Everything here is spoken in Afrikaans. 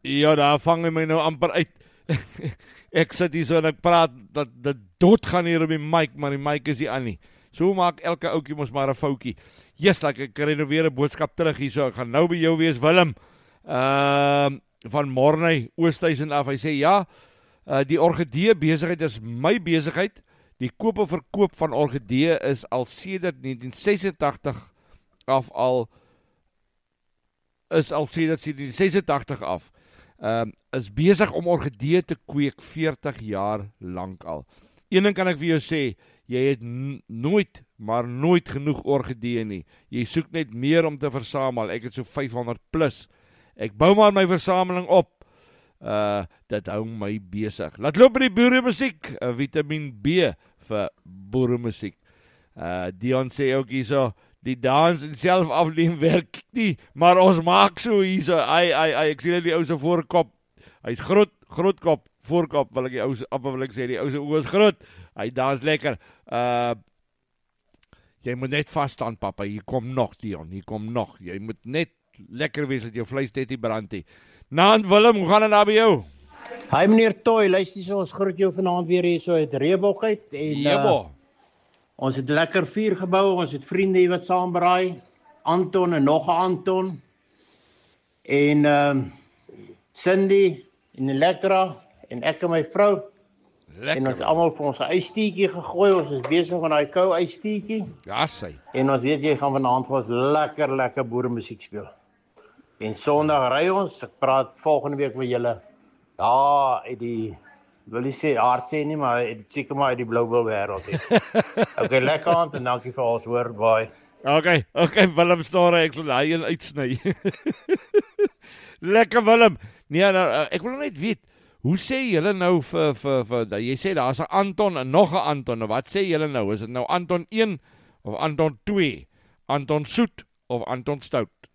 Ja, daar vang hy my nou amper uit. Ek sit hier so en ek praat, dat dood gaan hier op die mic, maar die mic is nie aan nie. So maak elke oukie mos maar 'n foutjie. Yes, like, ek kry nou weer 'n boodskap terug hier, so ek gaan nou by jou wees, Willem. Van Morney, Oosthuizen af, hy sê, ja, die orgidee besigheid is my besigheid. Die koop en verkoop van orgidee is al sedert 1986 af. Is besig om orgidee te kweek 40 jaar lank al. Een ding kan ek vir jou sê, jy het nooit, maar nooit genoeg orgidee nie. Jy soek net meer om te versamel. Ek het so 500 plus. Ek bou maar my versameling op. Dit hou my besig. Laat loop met die boeremusiek. Vitamine B vir boeremusiek. Dion sê ook hier so, die dans en self afneem werk nie, maar ons maak so hier so, ek sien die ou se voorkop, hy is groot kop, voorkop, wil ek sê, die ou se oë is groot, hy dans lekker, jy moet net vaststaan, papa, hier kom nog, Dion, jy moet net lekker wees, dat jou vleis net nie brand nie. Naand Willem, hoe gaan het daar by jou? Hi meneer Toy, luister so, ons groet jou vanaand weer hier so uit Reebok uit, en ons het lekker vuur gebou, ons het vriende hier wat saam braai, Anton en nog 'n Anton, en Cindy, en Elektra, en ek en my vrou, en ons almal vir ons 'n ystietjie gegooi, ons is besig met daai kou ystietjie, ja sy, en ons weet jy gaan vanaand vir ons lekker boeremusiek speel, en Sondag ry ons, ek praat volgende week met julle, ja, uit die, wil nie sê hard sê nie, maar seker maar uit die Bloubil wêreld het. Okay, lekker aand en dankie vir ons, hoor, bye. Okay, Willem Snorre, ek sal hy een uitsny. Lekker Willem. Nee, nou, ek wil net weet, hoe sê julle nou vir jy sê daar's 'n Anton en nog 'n Anton, nou wat sê julle nou? Is dit nou Anton 1 of Anton 2? Anton Soet of Anton Stout?